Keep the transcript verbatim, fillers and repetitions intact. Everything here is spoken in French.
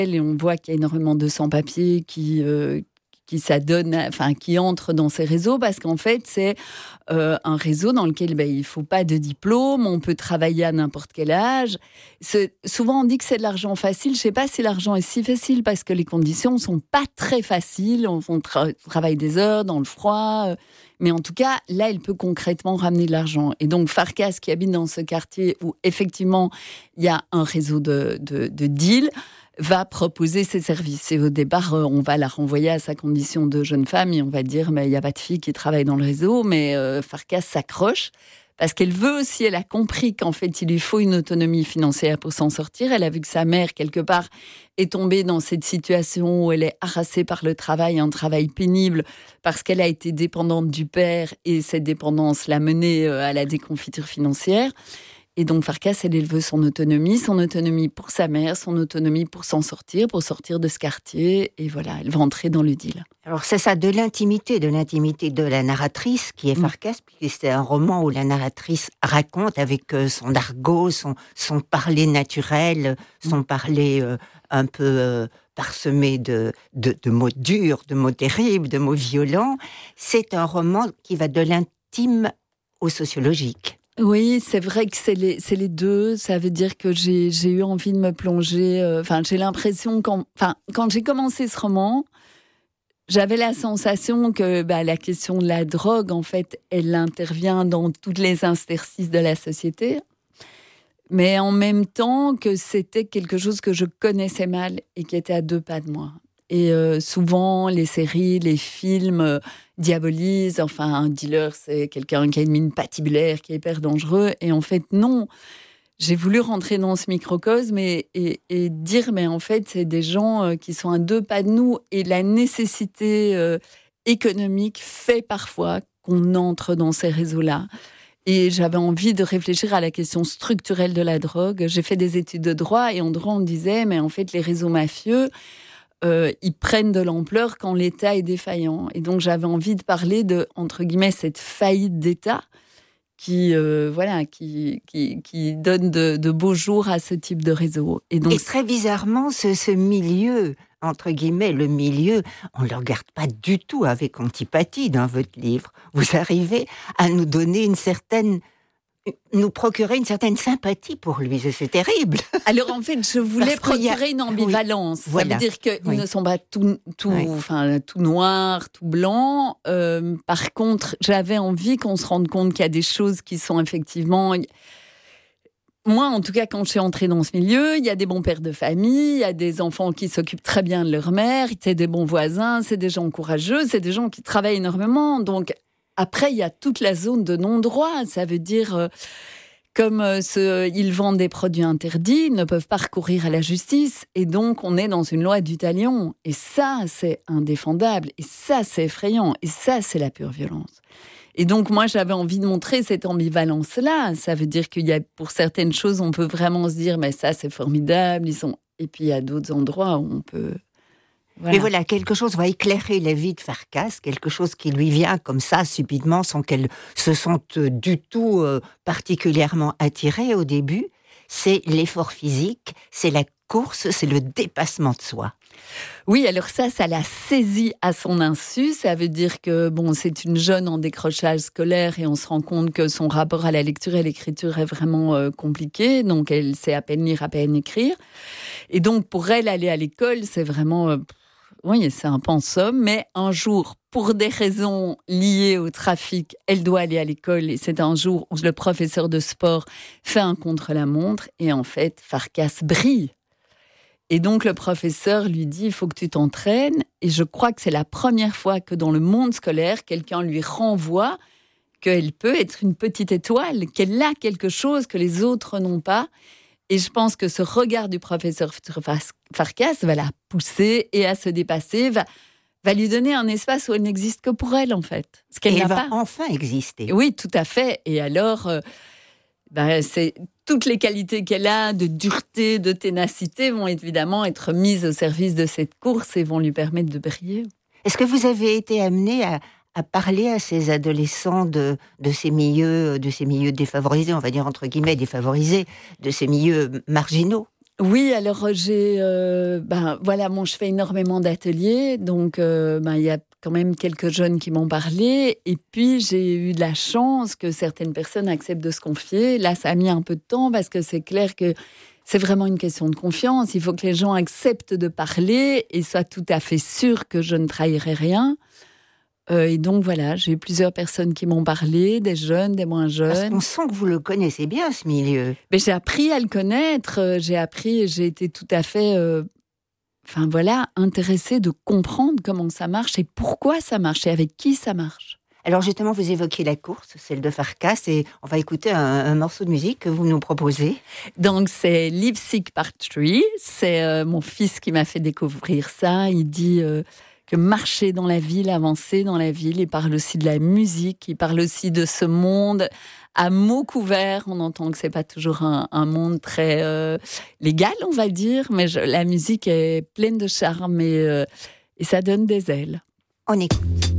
Et on voit qu'il y a énormément de sans-papiers qui, euh, qui s'adonnent, enfin, qui entrent dans ces réseaux parce qu'en fait, c'est euh, un réseau dans lequel ben, il ne faut pas de diplôme, on peut travailler à n'importe quel âge. C'est, souvent, on dit que c'est de l'argent facile. Je ne sais pas si l'argent est si facile parce que les conditions ne sont pas très faciles. On, on tra- travaille des heures dans le froid. Euh, mais en tout cas, là, il peut concrètement ramener de l'argent. Et donc, Farkas, qui habite dans ce quartier où, effectivement, il y a un réseau de, de, de deals, va proposer ses services. Et au départ, on va la renvoyer à sa condition de jeune femme et on va dire, mais il n'y a pas de fille qui travaille dans le réseau, mais euh, Farkas s'accroche parce qu'elle veut aussi, elle a compris qu'en fait, il lui faut une autonomie financière pour s'en sortir. Elle a vu que sa mère, quelque part, est tombée dans cette situation où elle est harassée par le travail, un travail pénible, parce qu'elle a été dépendante du père et cette dépendance l'a menée à la déconfiture financière. Et donc, Farkas, elle, elle veut son autonomie, son autonomie pour sa mère, son autonomie pour s'en sortir, pour sortir de ce quartier. Et voilà, elle va entrer dans le deal. Alors, c'est ça, de l'intimité, de l'intimité de la narratrice, qui est Mmh. Farkas, puisque c'est un roman où la narratrice raconte avec euh, son argot, son, son parler naturel, son Mmh. parler euh, un peu euh, parsemé de, de, de mots durs, de mots terribles, de mots violents. C'est un roman qui va de l'intime au sociologique. Oui, c'est vrai que c'est les, c'est les deux. Ça veut dire que j'ai, j'ai eu envie de me plonger. Enfin, euh, j'ai l'impression, quand, enfin, quand j'ai commencé ce roman, j'avais la sensation que bah, la question de la drogue, en fait, elle intervient dans tous les interstices de la société. Mais en même temps que c'était quelque chose que je connaissais mal et qui était à deux pas de moi. Et euh, souvent, les séries, les films euh, diabolisent. Enfin, un dealer, c'est quelqu'un qui a une mine patibulaire, qui est hyper dangereux. Et en fait, non. J'ai voulu rentrer dans ce microcosme et, et, et dire, mais en fait, c'est des gens euh, qui sont à deux pas de nous. Et la nécessité euh, économique fait parfois qu'on entre dans ces réseaux-là. Et j'avais envie de réfléchir à la question structurelle de la drogue. J'ai fait des études de droit et en droit, on disait, mais en fait, les réseaux mafieux, Euh, ils prennent de l'ampleur quand l'État est défaillant. Et donc, j'avais envie de parler de, entre guillemets, cette faillite d'État qui, euh, voilà, qui, qui, qui donne de, de beaux jours à ce type de réseau. Et, donc, et très bizarrement, ce, ce milieu, entre guillemets, le milieu, on ne le regarde pas du tout avec antipathie dans votre livre. Vous arrivez à nous donner une certaine... nous procurer une certaine sympathie pour lui, c'est terrible. Alors en fait, je voulais procurer a... une ambivalence. Oui, voilà. Ça veut dire qu'ils oui. ne sont pas tout, tout, oui. enfin, tout noirs, tout blancs. Euh, par contre, j'avais envie qu'on se rende compte qu'il y a des choses qui sont effectivement... Moi, en tout cas, quand je suis entrée dans ce milieu, il y a des bons pères de famille, il y a des enfants qui s'occupent très bien de leur mère, c'est des bons voisins, c'est des gens courageux, c'est des gens qui travaillent énormément. Donc, après, il y a toute la zone de non-droit. Ça veut dire, euh, comme euh, ce, ils vendent des produits interdits, ils ne peuvent pas recourir à la justice. Et donc, on est dans une loi du talion. Et ça, c'est indéfendable. Et ça, c'est effrayant. Et ça, c'est la pure violence. Et donc, moi, j'avais envie de montrer cette ambivalence-là. Ça veut dire qu'il y a, pour certaines choses, on peut vraiment se dire, mais ça, c'est formidable. Ils sont... Et puis, il y a d'autres endroits où on peut... Voilà. Mais voilà, quelque chose va éclairer la vie de Farkas, quelque chose qui lui vient comme ça, subitement, sans qu'elle se sente du tout euh, particulièrement attirée au début. C'est l'effort physique, c'est la course, c'est le dépassement de soi. Oui, alors ça, ça l'a saisi à son insu. Ça veut dire que bon, c'est une jeune en décrochage scolaire et on se rend compte que son rapport à la lecture et à l'écriture est vraiment euh, compliqué. Donc, elle sait à peine lire, à peine écrire. Et donc, pour elle, aller à l'école, c'est vraiment... Euh, oui, c'est un pensum. Mais un jour, pour des raisons liées au trafic, elle doit aller à l'école. Et c'est un jour où le professeur de sport fait un contre-la-montre. Et en fait, Farkas brille. Et donc, le professeur lui dit, il faut que tu t'entraînes. Et je crois que c'est la première fois que dans le monde scolaire, quelqu'un lui renvoie qu'elle peut être une petite étoile, qu'elle a quelque chose que les autres n'ont pas. Et je pense que ce regard du professeur Farkas va la pousser et à se dépasser, va, va lui donner un espace où elle n'existe que pour elle, en fait. Ce qu'elle et n'a elle va pas. Enfin exister. Oui, tout à fait. Et alors... Euh, Ben, c'est, toutes les qualités qu'elle a, de dureté, de ténacité, vont évidemment être mises au service de cette course et vont lui permettre de briller. Est-ce que vous avez été amenée à, à parler à ces adolescents de, de, ces milieux, de ces milieux défavorisés, on va dire entre guillemets défavorisés, de ces milieux marginaux ? Oui, alors j'ai, euh, ben voilà, moi je fais énormément d'ateliers, donc euh, ben il y a quand même quelques jeunes qui m'ont parlé, et puis j'ai eu de la chance que certaines personnes acceptent de se confier. Là, ça a mis un peu de temps parce que c'est clair que c'est vraiment une question de confiance. Il faut que les gens acceptent de parler et soient tout à fait sûrs que je ne trahirai rien. Euh, et donc voilà, j'ai eu plusieurs personnes qui m'ont parlé, des jeunes, des moins jeunes. Parce qu'on sent que vous le connaissez bien, ce milieu. Mais j'ai appris à le connaître, euh, j'ai appris, j'ai été tout à fait, euh, enfin voilà, intéressée de comprendre comment ça marche et pourquoi ça marche et avec qui ça marche. Alors justement, vous évoquez la course, celle de Farkas, et on va écouter un, un morceau de musique que vous nous proposez. Donc c'est Lipstick Part trois, c'est euh, mon fils qui m'a fait découvrir ça. Il dit... Euh, que marcher dans la ville, avancer dans la ville. Il parle aussi de la musique, il parle aussi de ce monde à mots couverts. On entend que c'est pas toujours un, un monde très euh, légal, on va dire, mais je, la musique est pleine de charme et, euh, et ça donne des ailes. On écoute.